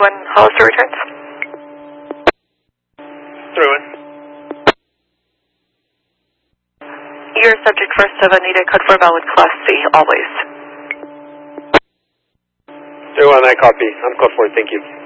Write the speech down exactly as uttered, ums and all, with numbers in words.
when Hollister returns. Through it. You're subject first of Anita, code for valid class C, always. Through on that copy. I'm code four, thank you.